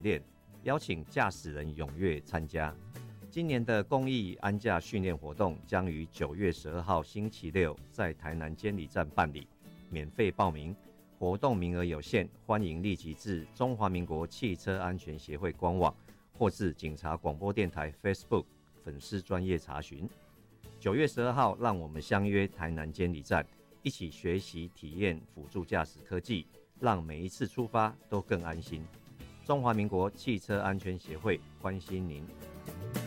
练，邀请驾驶人踊跃参加。今年的公益安驾训练活动将于9月12号星期六在台南监理站办理，免费报名，活动名额有限，欢迎立即至中华民国汽车安全协会官网或至警察广播电台 Facebook 粉丝专页查询。9月12号，让我们相约台南监理站，一起学习体验辅助驾驶科技，让每一次出发都更安心。中华民国汽车安全协会关心您。